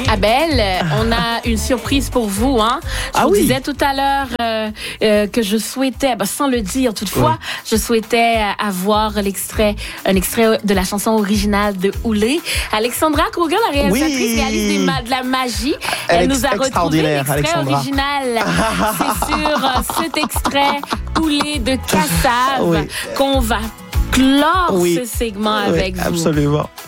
Abel, on a une surprise pour vous. Hein? Je vous disais tout à l'heure que je souhaitais, sans le dire toutefois, je souhaitais avoir un extrait de la chanson originale de Oulé. Alexandra Kruger, la réalisatrice, réalise de la magie. Elle nous a retrouvé l'extrait original. C'est sur cet extrait Oulé de Kassav qu'on va clore ce segment avec vous. Absolument.